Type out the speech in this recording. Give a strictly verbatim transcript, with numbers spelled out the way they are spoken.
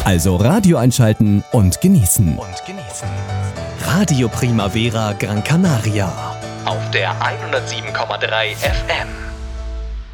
Also Radio einschalten und genießen. Und genießen. Radio Primavera Gran Canaria. Auf der hundertsieben Komma drei F M.